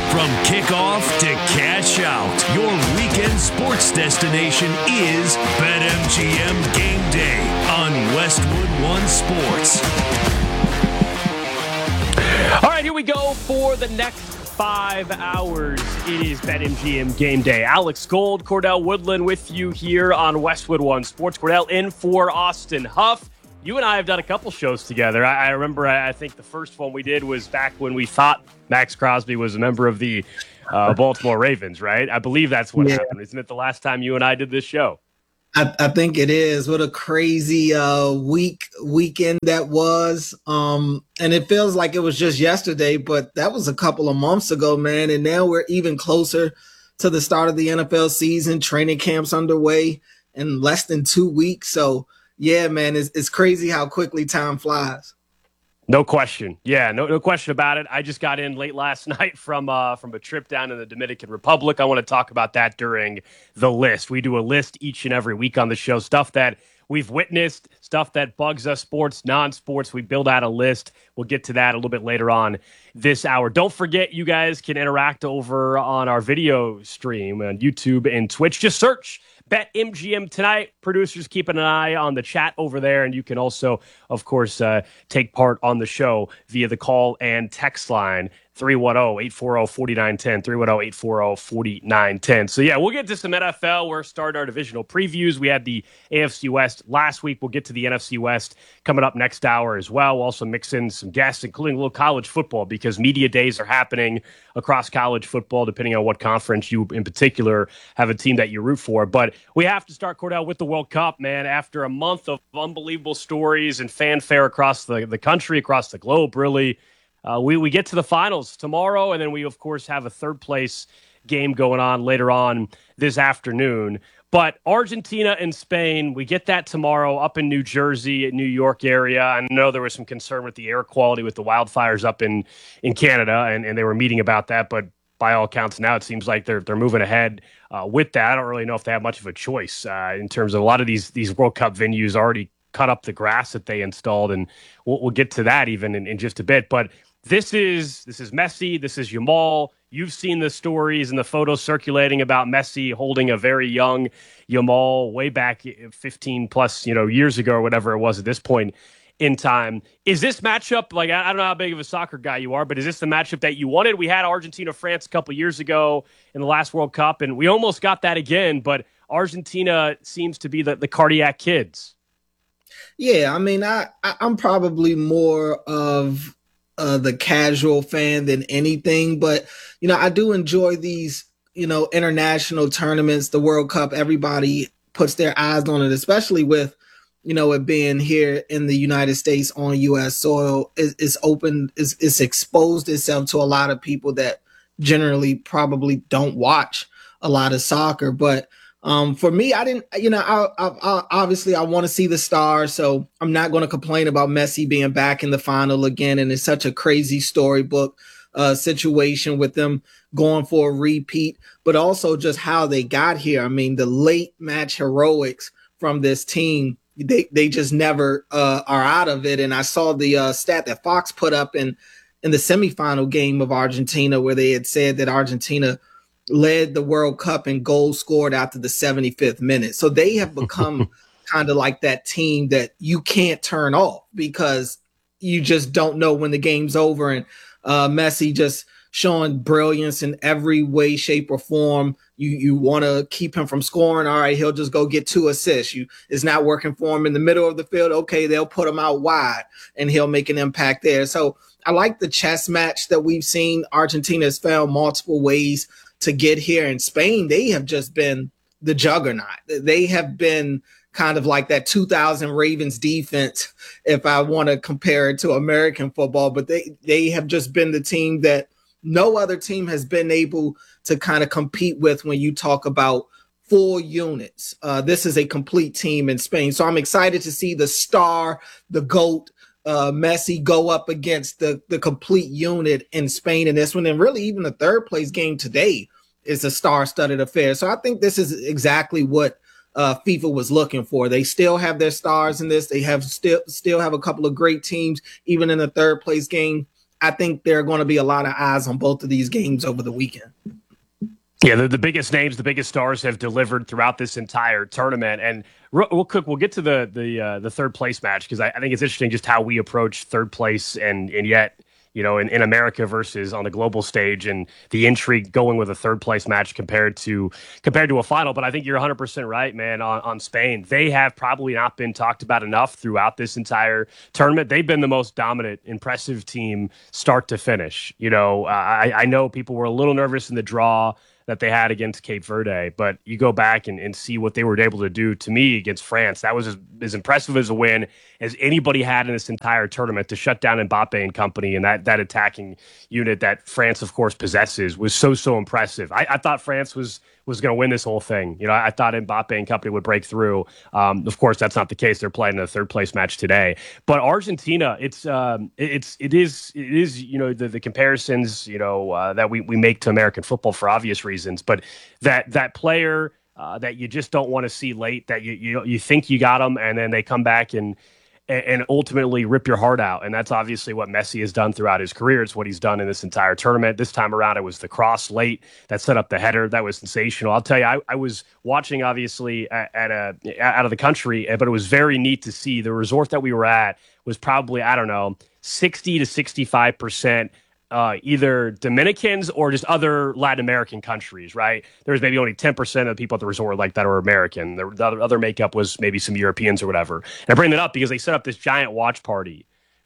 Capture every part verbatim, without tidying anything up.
From kickoff to cash out, your weekend sports destination is BetMGM Game Day on Westwood One Sports. All right, here we go for the next five hours. It is BetMGM Game Day. Alex Gold, Cordell Woodland with you here on Westwood One Sports. Cordell in for Austin Huff. You and I have done a couple shows together. I, I remember, I think the first one we did was back when we thought Max Crosby was a member of the uh, Baltimore Ravens, right? I believe that's what yeah. happened. Isn't it the last time you and I did this show? I, I think it is. What a crazy uh, week weekend that was. Um, and it feels like it was just yesterday, but that was a couple of months ago, man. And now we're even closer to the start of the N F L season. Training camp's underway in less than two weeks. So, yeah, man, it's, it's crazy how quickly time flies. No question. Yeah, no no question about it. I just got in late last night from uh, from a trip down in the Dominican Republic. I want to talk about that during the list. We do a list each and every week on the show, stuff that we've witnessed, stuff that bugs us, sports, non-sports. We build out a list. We'll get to that a little bit later on this hour. Don't forget, you guys can interact over on our video stream on YouTube and Twitch. Just search BetMGM Tonight. Producers keeping an eye on the chat over there, and you can also, of course, uh, take part on the show via the call and text line three one zero, eight four zero, four nine one zero, three one zero, eight four zero, four nine one zero. So, yeah, we'll get to some N F L. We're starting our divisional previews. We had the A F C West last week. We'll get to the N F C West coming up next hour as well. We'll also mix in some guests, including a little college football, because media days are happening across college football, depending on what conference you in particular have a team that you root for. But we have to start, Cordell, with the World Cup, man. After a month of unbelievable stories and fanfare across the, the country, across the globe, really, uh, we, we get to the finals tomorrow, and then we, of course, have a third-place game going on later on this afternoon. But Argentina and Spain, we get that tomorrow up in New Jersey, New York area. I know there was some concern with the air quality with the wildfires up in, in Canada, and, and they were meeting about that. But by all accounts, now it seems like they're they're moving ahead uh, with that. I don't really know if they have much of a choice uh, in terms of a lot of these these World Cup venues already cut up the grass that they installed, and we'll, we'll get to that even in, in just a bit. But this is this is Messi, this is Yamal. You've seen the stories and the photos circulating about Messi holding a very young Yamal way back fifteen plus, you know, years ago or whatever it was at this point in time. Is this matchup, like, I don't know how big of a soccer guy you are, but is this the matchup that you wanted? We had Argentina-France a couple years ago in the last World Cup, and we almost got that again, but Argentina seems to be the, the cardiac kids. Yeah, I mean, I, I I'm probably more of Uh, the casual fan than anything, but you know, I do enjoy these, you know, international tournaments, the World Cup. Everybody puts their eyes on it, especially with, you know, it being here in the United States on U S soil. It, it's open, it's, it's exposed itself to a lot of people that generally probably don't watch a lot of soccer. But Um, for me, I didn't, you know, I, I, I obviously I want to see the stars, so I'm not going to complain about Messi being back in the final again. And it's such a crazy storybook uh, situation with them going for a repeat, but also just how they got here. I mean, the late match heroics from this team, they, they just never uh, are out of it. And I saw the uh, stat that Fox put up in, in the semifinal game of Argentina, where they had said that Argentina led the World Cup in goals scored after the seventy-fifth minute. So they have become kind of like that team that you can't turn off because you just don't know when the game's over. And uh, Messi just showing brilliance in every way, shape, or form. You you want to keep him from scoring. All right, he'll just go get two assists. You It's not working for him in the middle of the field. Okay, they'll put him out wide, and he'll make an impact there. So I like the chess match that we've seen. Argentina has found multiple ways to get here. In Spain, they have just been the juggernaut. They have been kind of like that two thousand Ravens defense, if I want to compare it to American football. But they, they have just been the team that no other team has been able to kind of compete with when you talk about full units. Uh, this is a complete team in Spain. So I'm excited to see the star, the GOAT, uh, Messi go up against the, the complete unit in Spain in this one. And really even the third place game today is a star-studded affair. So I think this is exactly what uh, FIFA was looking for. They still have their stars in this. They have still still have a couple of great teams, even in the third place game I think there are going to be a lot of eyes on both of these games over the weekend. Yeah, the, the biggest names, the biggest stars have delivered throughout this entire tournament. And real quick, we'll get to the the uh, the third place match because I, I think it's interesting just how we approach third place and and yet, you know, in, in America versus on the global stage and the intrigue going with a third place match compared to compared to a final. But I think you're one hundred percent right, man, on, on Spain. They have probably not been talked about enough throughout this entire tournament. They've been the most dominant, impressive team start to finish. You know, uh, I, I know people were a little nervous in the draw that they had against Cape Verde, but you go back and, and see what they were able to do to me against France. That was as, as impressive as a win as anybody had in this entire tournament to shut down Mbappe and company, and that that attacking unit that France, of course, possesses was so, so impressive. I, I thought France was was going to win this whole thing. You know, I, I thought Mbappe and company would break through. Um, of course, that's not the case. They're playing in a third place match today. But Argentina, it's um, it, it's it is it is you know the, the comparisons you know uh, that we we make to American football for obvious reasons, but that that player uh, that you just don't want to see late, that you you you think you got them, and then they come back and. and ultimately rip your heart out. And that's obviously what Messi has done throughout his career. It's what he's done in this entire tournament. This time around, it was the cross late that set up the header. That was sensational. I'll tell you, I, I was watching, obviously, at, at a out of the country, but it was very neat to see. The resort that we were at was probably, I don't know, sixty to sixty-five percent Uh, either Dominicans or just other Latin American countries, right? There was maybe only ten percent of the people at the resort like that are American. The, the other, other makeup was maybe some Europeans or whatever. And I bring that up because they set up this giant watch party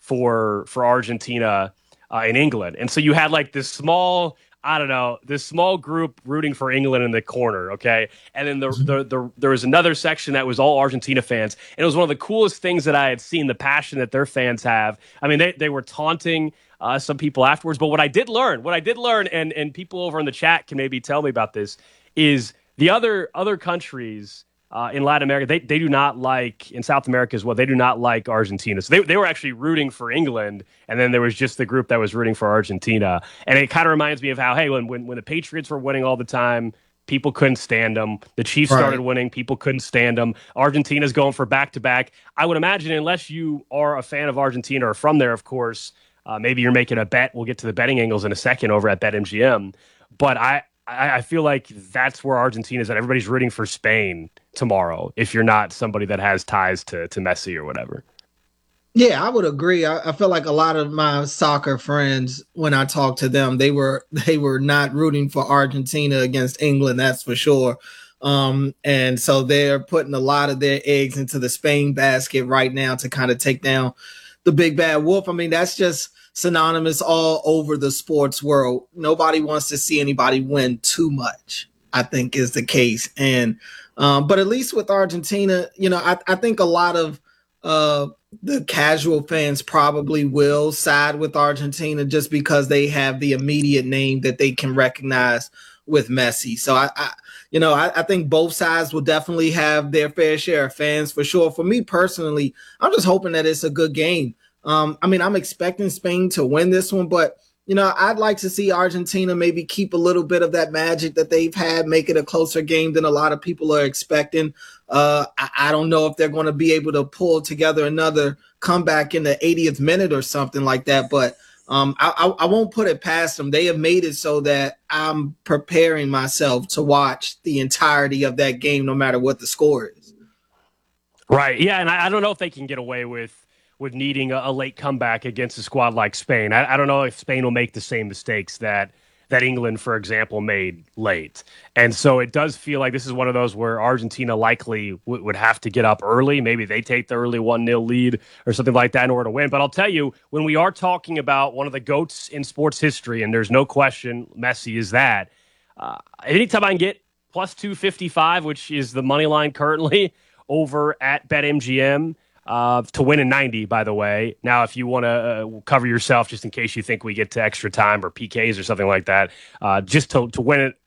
for for Argentina uh, in England. And so you had like this small, I don't know, this small group rooting for England in the corner, okay? And then the, the, the, there was another section that was all Argentina fans. And it was one of the coolest things that I had seen, the passion that their fans have. I mean, they, they were taunting Uh, some people afterwards. But what I did learn, what I did learn, and and people over in the chat can maybe tell me about this, is the other other countries uh, in Latin America, they they do not like, in South America as well, they do not like Argentina. So they, they were actually rooting for England, and then there was just the group that was rooting for Argentina. And it kind of reminds me of how, hey, when, when, when the Patriots were winning all the time, people couldn't stand them. The Chiefs Right. started winning. People couldn't stand them. Argentina's going for back-to-back. I would imagine unless you are a fan of Argentina or from there, of course, Uh, maybe you're making a bet. We'll get to the betting angles in a second over at BetMGM. But I, I, I feel like that's where Argentina is at. Everybody's rooting for Spain tomorrow if you're not somebody that has ties to, to Messi or whatever. Yeah, I would agree. I, I feel like a lot of my soccer friends, when I talk to them, they were they were not rooting for Argentina against England, that's for sure. Um, and so they're putting a lot of their eggs into the Spain basket right now to kind of take down the big bad wolf. I mean, that's just synonymous all over the sports world. Nobody wants to see anybody win too much, I think is the case. And, um, but at least with Argentina, you know, I, I think a lot of, uh, the casual fans probably will side with Argentina just because they have the immediate name that they can recognize with Messi. So I, I you know, I, I think both sides will definitely have their fair share of fans for sure. For me personally, I'm just hoping that it's a good game. Um, I mean, I'm expecting Spain to win this one, but you know, I'd like to see Argentina maybe keep a little bit of that magic that they've had, make it a closer game than a lot of people are expecting. Uh, I, I don't know if they're going to be able to pull together another comeback in the eightieth minute or something like that, but um, I, I, I won't put it past them. They have made it so that I'm preparing myself to watch the entirety of that game, no matter what the score is. Right. Yeah. And I, I don't know if they can get away with with needing a, a late comeback against a squad like Spain. I, I don't know if Spain will make the same mistakes that that England, for example, made late. And so it does feel like this is one of those where Argentina likely w- would have to get up early. Maybe they take the early one nil lead or something like that in order to win. But I'll tell you, when we are talking about one of the GOATs in sports history, and there's no question Messi is that, uh, anytime I can get plus two fifty-five, which is the money line currently over at BetMGM, Uh, to win in ninety, by the way. Now, if you want to uh, cover yourself just in case you think we get to extra time or P Ks or something like that, uh, just to, to win it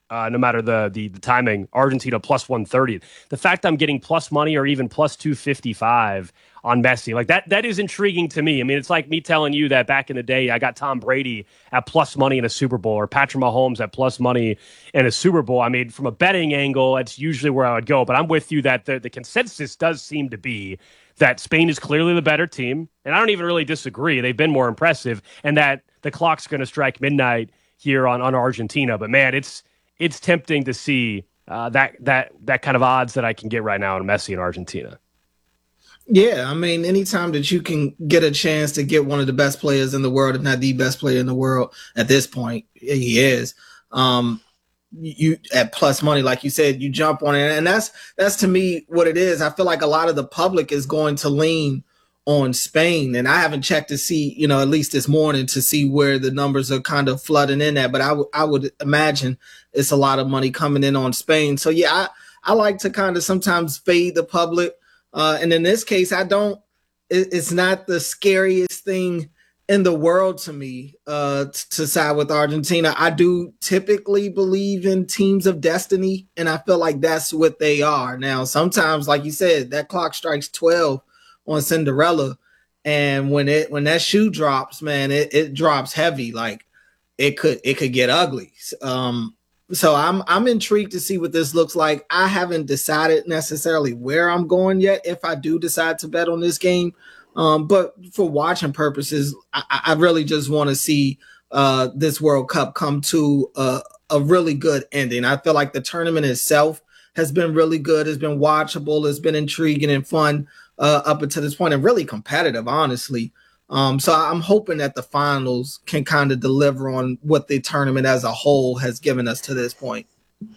uh, no matter the, the the timing. Argentina plus one thirty. The fact I'm getting plus money or even plus two fifty-five on Messi, like that, that is intriguing to me. I mean, it's like me telling you that back in the day, I got Tom Brady at plus money in a Super Bowl or Patrick Mahomes at plus money in a Super Bowl. I mean, from a betting angle, that's usually where I would go. But I'm with you that the, the consensus does seem to be that Spain is clearly the better team. And I don't even really disagree. They've been more impressive. And that the clock's going to strike midnight here on, on Argentina. But, man, it's it's tempting to see uh, that that that kind of odds that I can get right now on Messi in Argentina. Yeah, I mean, anytime that you can get a chance to get one of the best players in the world, if not the best player in the world at this point, he is. Um, you at plus money, like you said, you jump on it, and that's that's to me what it is. I feel like a lot of the public is going to lean on Spain, and I haven't checked to see, you know, at least this morning to see where the numbers are kind of flooding in at. But I, w- I would imagine it's a lot of money coming in on Spain. So yeah, I, I like to kind of sometimes fade the public. Uh, and in this case, I don't, it, it's not the scariest thing in the world to me uh, t- to side with Argentina. I do typically believe in teams of destiny, and I feel like that's what they are. Now, sometimes, like you said, that clock strikes twelve on Cinderella, and when it when that shoe drops, man, it, it drops heavy. Like it could it could get ugly. Um, So I'm I'm intrigued to see what this looks like. I haven't decided necessarily where I'm going yet if I do decide to bet on this game. Um, but for watching purposes, I, I really just want to see uh, this World Cup come to a, a really good ending. I feel like the tournament itself has been really good. It's been watchable. It's been intriguing and fun uh, up until this point, and really competitive, honestly. Um, so I'm hoping that the finals can kind of deliver on what the tournament as a whole has given us to this point.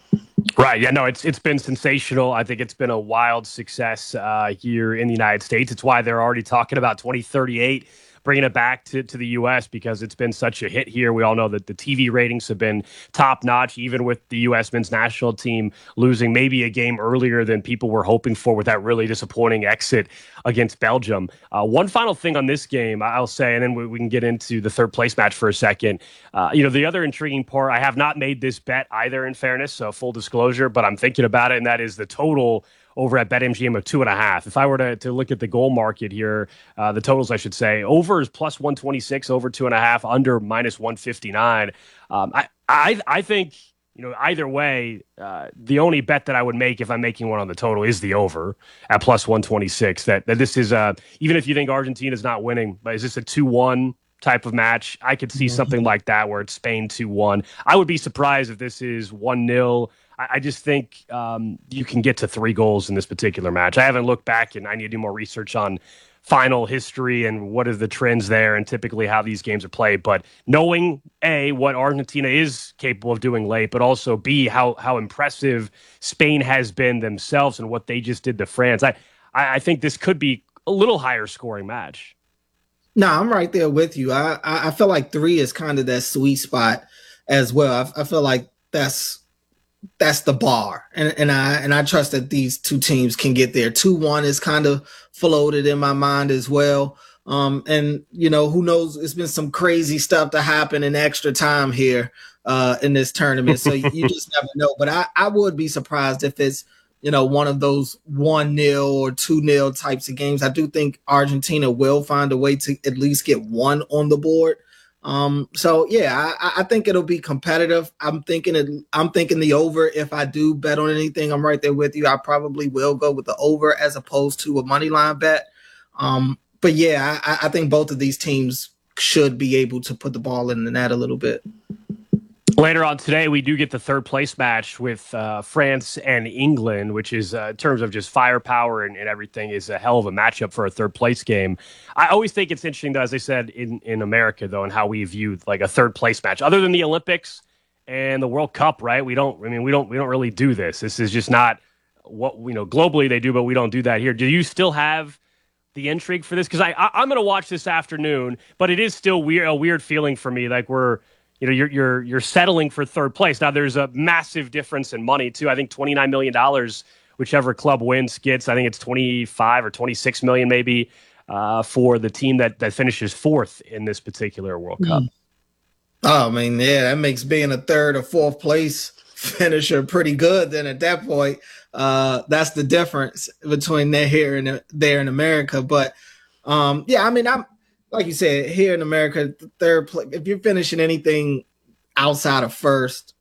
Right. Yeah, no, it's it's been sensational. I think it's been a wild success uh, here in the United States. It's why they're already talking about twenty thirty-eight, bringing it back to, to the U S because it's been such a hit here. We all know that the T V ratings have been top notch, even with the U S men's national team losing maybe a game earlier than people were hoping for with that really disappointing exit against Belgium. Uh, one final thing on this game, I'll say, and then we, we can get into the third place match for a second. Uh, you know, the other intriguing part, I have not made this bet either, in fairness, so full disclosure, but I'm thinking about it, and that is the total over at BetMGM of two and a half. If I were to, to look at the goal market here, uh, the totals, I should say, over is plus one twenty-six, over two and a half, under minus one fifty-nine. Um, I, I, I think, you know, either way, uh, the only bet that I would make if I'm making one on the total is the over at plus one twenty-six. That, that this is, uh, even if you think Argentina's not winning, but is this a two one type of match? I could see mm-hmm. something like that where it's Spain two one. I would be surprised if this is one nil. I just think um, you can get to three goals in this particular match. I haven't looked back, and I need to do more research on final history and what are the trends there and typically how these games are played. But knowing, A, what Argentina is capable of doing late, but also, B, how how impressive Spain has been themselves and what they just did to France, I, I think this could be a little higher scoring match. No, I'm right there with you. I, I, I feel like three is kind of that sweet spot as well. I, I feel like that's that's the bar. And and I and I trust that these two teams can get there. two one is kind of floated in my mind as well. Um, and, you know, who knows? It's been some crazy stuff to happen in extra time here uh, in this tournament. So you just never know. But I, I would be surprised if it's, you know, one of those one nil or two nil types of games. I do think Argentina will find a way to at least get one on the board. Um, so yeah, I, I think it'll be competitive. I'm thinking it, I'm thinking the over. If I do bet on anything, I'm right there with you. I probably will go with the over as opposed to a money line bet. Um, but yeah, I, I think both of these teams should be able to put the ball in the net a little bit. Later on today, we do get the third place match with uh, France and England, which is, uh, in terms of just firepower and, and everything, is a hell of a matchup for a third place game. I always think it's interesting, though, as I said, in, in America, though, and how we view like a third place match. Other than the Olympics and the World Cup, right? We don't. I mean, we don't. We don't really do this. This is just not what you know. Globally, they do, but we don't do that here. Do you still have the intrigue for this? Because I, I I'm going to watch this afternoon, but it is still weird. A weird feeling for me, like we're. You know, you're you're you're settling for third place. Now, there's a massive difference in money too. I think twenty-nine million dollars, whichever club wins, gets. I think it's twenty-five or twenty-six million maybe uh, for the team that that finishes fourth in this particular World Cup. Oh, I mean, yeah, that makes being a third or fourth place finisher pretty good, then at that point, uh, that's the difference between there here and there in America. But um, yeah, I mean, I'm like you said, here in America, third place. If you're finishing anything outside of first,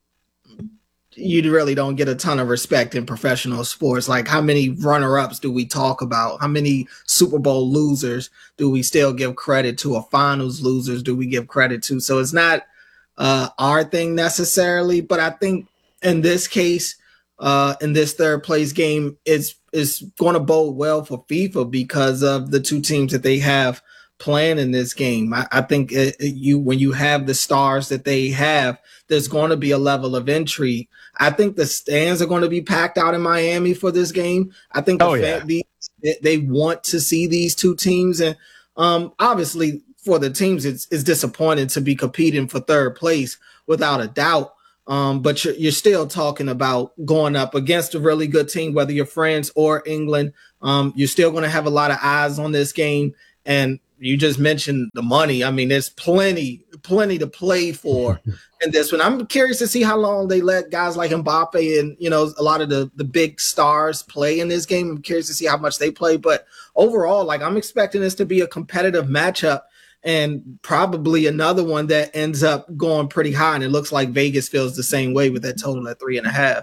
you really don't get a ton of respect in professional sports. Like, how many runner-ups do we talk about? How many Super Bowl losers do we still give credit to, or finals losers do we give credit to? So it's not uh, our thing necessarily, but I think in this case, uh, in this third place game, it's, it's going to bode well for FIFA because of the two teams that they have playing in this game. I, I think it, it, you when you have the stars that they have, there's going to be a level of intrigue. I think the stands are going to be packed out in Miami for this game. I think the oh, yeah. fan, the, they want to see these two teams, and um, obviously for the teams, it's, it's disappointing to be competing for third place without a doubt. Um, but you're, you're still talking about going up against a really good team, whether you're France or England. Um, you're still going to have a lot of eyes on this game, and you just mentioned the money. I mean, there's plenty, plenty to play for in this one. I'm curious to see how long they let guys like Mbappe and, you know, a lot of the, the big stars play in this game. I'm curious to see how much they play. But overall, like, I'm expecting this to be a competitive matchup and probably another one that ends up going pretty high. And it looks like Vegas feels the same way with that total at three and a half.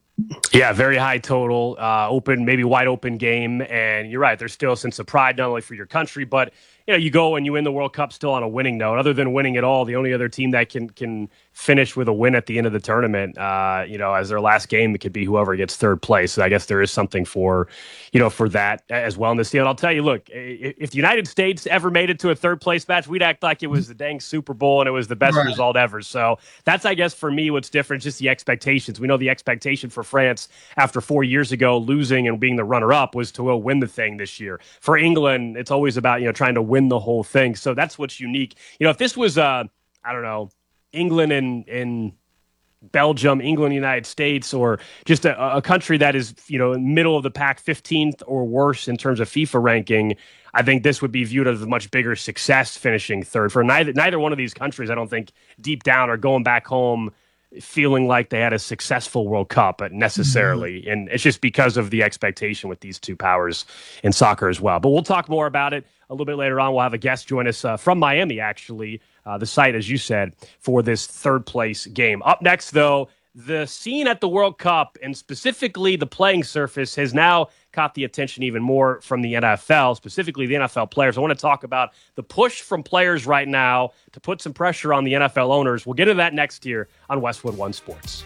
Yeah, very high total, uh, open, maybe wide open game. And you're right, there's still a sense of pride, not only for your country, but you know, you go and you win the World Cup still on a winning note. Other than winning it all, the only other team that can can finish with a win at the end of the tournament, uh, you know, as their last game, it could be whoever gets third place. So I guess there is something for, you know, for that as well in this deal. And I'll tell you, look, if the United States ever made it to a third place match, we'd act like it was the dang Super Bowl and it was the best right. result ever. So that's, I guess, for me, what's different, just the expectations. We know the expectation for France after four years ago losing and being the runner-up was to go win the thing this year. For England, it's always about, you know, trying to win the whole thing. So that's what's unique. You know, if this was, uh, I don't know, England and, and Belgium, England, United States, or just a, a country that is, you know, middle of the pack, fifteenth or worse in terms of FIFA ranking, I think this would be viewed as a much bigger success finishing third. For neither neither one of these countries, I don't think deep down are going back home feeling like they had a successful World Cup, but necessarily. Mm-hmm. And it's just because of the expectation with these two powers in soccer as well. But we'll talk more about it a little bit later on. We'll have a guest join us uh, from Miami, actually, uh, the site, as you said, for this third place game. Up next, though, the scene at the World Cup, and specifically the playing surface, has now caught the attention even more from the N F L, specifically the N F L players. I want to talk about the push from players right now to put some pressure on the N F L owners. We'll get into that next year on Westwood One Sports.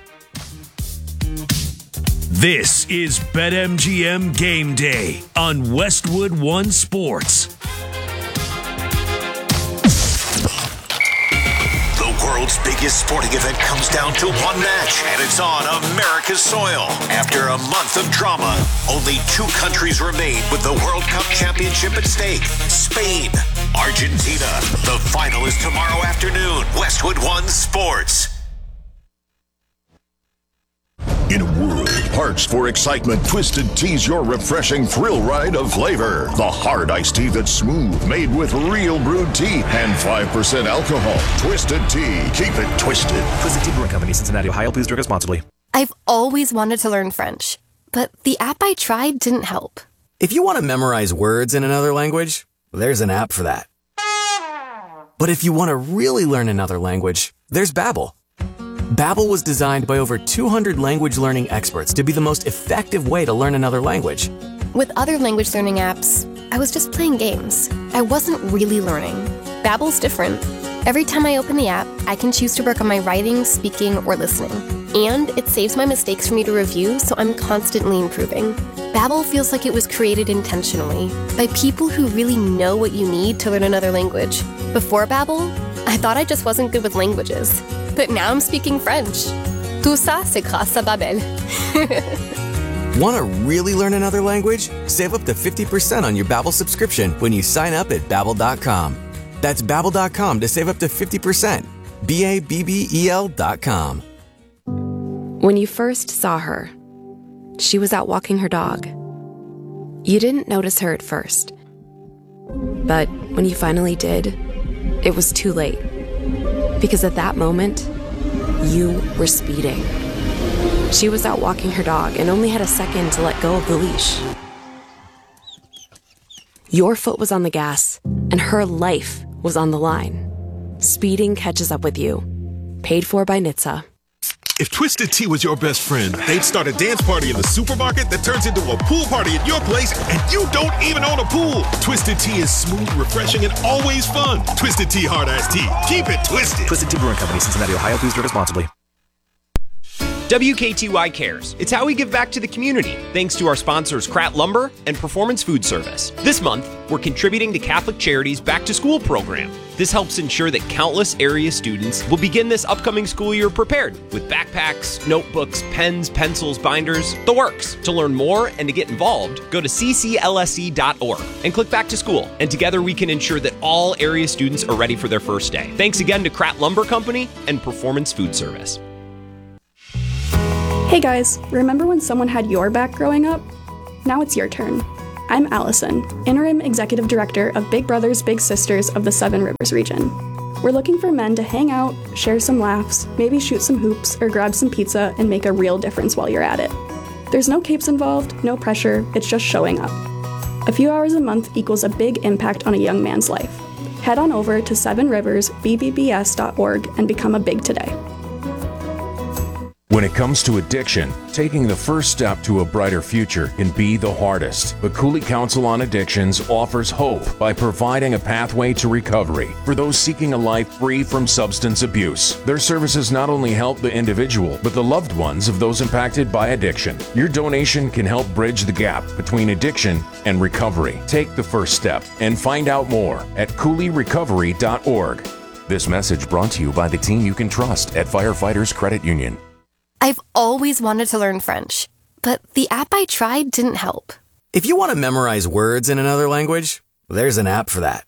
This is BetMGM Game Day on Westwood One Sports. World's biggest sporting event comes down to one match, and it's on America's soil. After a month of drama, only two countries remain with the World Cup championship at stake. Spain, Argentina. The final is tomorrow afternoon. Westwood One Sports. In a world parched for excitement, Twisted Tea's your refreshing thrill ride of flavor. The hard iced tea that's smooth, made with real brewed tea and five percent alcohol. Twisted Tea. Keep it twisted. Twisted Tea Brewing Company, Cincinnati, Ohio. Please drink responsibly. I've always wanted to learn French, but the app I tried didn't help. If you want to memorize words in another language, there's an app for that. But if you want to really learn another language, there's Babbel. Babbel was designed by over two hundred language learning experts to be the most effective way to learn another language. With other language learning apps, I was just playing games. I wasn't really learning. Babbel's different. Every time I open the app, I can choose to work on my writing, speaking, or listening. And it saves my mistakes for me to review, so I'm constantly improving. Babbel feels like it was created intentionally by people who really know what you need to learn another language. Before Babbel, I thought I just wasn't good with languages. But now I'm speaking French. Tout ça, c'est grâce à Babbel. Want to really learn another language? Save up to fifty percent on your Babbel subscription when you sign up at Babbel dot com. That's Babbel dot com to save up to fifty percent. B A B B E L dot com. When you first saw her, she was out walking her dog. You didn't notice her at first. But when you finally did, it was too late. Because at that moment, you were speeding. She was out walking her dog and only had a second to let go of the leash. Your foot was on the gas, and her life was on the line. Speeding catches up with you. Paid for by N H T S A. If Twisted Tea was your best friend, they'd start a dance party in the supermarket that turns into a pool party at your place, and you don't even own a pool. Twisted Tea is smooth, refreshing, and always fun. Twisted Tea Hard Iced Tea. Keep it twisted. Twisted Tea Brewing Company, Cincinnati, Ohio. Please drink responsibly. W K T Y Cares. It's how we give back to the community, thanks to our sponsors Kratt Lumber and Performance Food Service. This month, we're contributing to Catholic Charities' Back to School program. This helps ensure that countless area students will begin this upcoming school year prepared with backpacks, notebooks, pens, pencils, binders, the works. To learn more and to get involved, go to c c l s e dot org and click Back to School. And together we can ensure that all area students are ready for their first day. Thanks again to Kratt Lumber Company and Performance Food Service. Hey guys, remember when someone had your back growing up? Now it's your turn. I'm Allison, Interim Executive Director of Big Brothers Big Sisters of the Seven Rivers region. We're looking for men to hang out, share some laughs, maybe shoot some hoops or grab some pizza and make a real difference while you're at it. There's no capes involved, no pressure, it's just showing up. A few hours a month equals a big impact on a young man's life. Head on over to seven rivers b b b s dot org and become a Big today. When it comes to addiction, taking the first step to a brighter future can be the hardest. But Cooley Council on Addictions offers hope by providing a pathway to recovery for those seeking a life free from substance abuse. Their services not only help the individual, but the loved ones of those impacted by addiction. Your donation can help bridge the gap between addiction and recovery. Take the first step and find out more at cooley recovery dot org. This message brought to you by the team you can trust at Firefighters Credit Union. I've always wanted to learn French, but the app I tried didn't help. If you want to memorize words in another language, there's an app for that.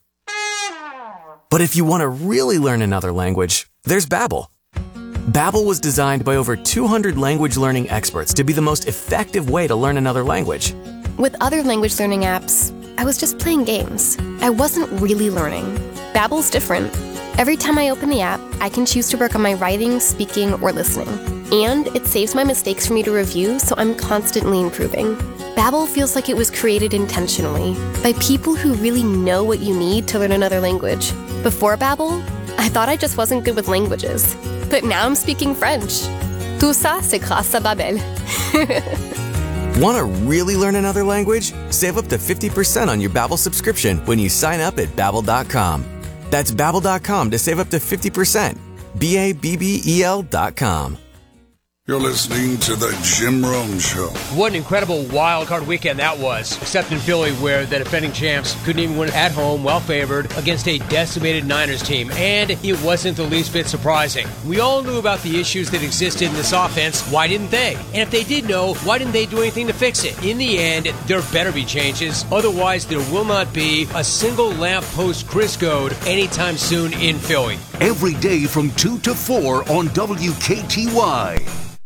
But if you want to really learn another language, there's Babbel. Babbel was designed by over two hundred language learning experts to be the most effective way to learn another language. With other language learning apps, I was just playing games. I wasn't really learning. Babbel's different. Every time I open the app, I can choose to work on my writing, speaking, or listening. And it saves my mistakes for me to review, so I'm constantly improving. Babbel feels like it was created intentionally by people who really know what you need to learn another language. Before Babbel, I thought I just wasn't good with languages. But now I'm speaking French. Tout ça, c'est grâce à Babbel. Want to really learn another language? Save up to fifty percent on your Babbel subscription when you sign up at babbel dot com. That's babbel dot com to save up to fifty percent. B A B B E L dot com. You're listening to The Jim Rome Show. What an incredible wild card weekend that was, except in Philly where the defending champs couldn't even win at home, well favored, against a decimated Niners team. And it wasn't the least bit surprising. We all knew about the issues that existed in this offense. Why didn't they? And if they did know, why didn't they do anything to fix it? In the end, there better be changes. Otherwise, there will not be a single lamppost Chris Goad anytime soon in Philly. Every day from two to four on W K T Y.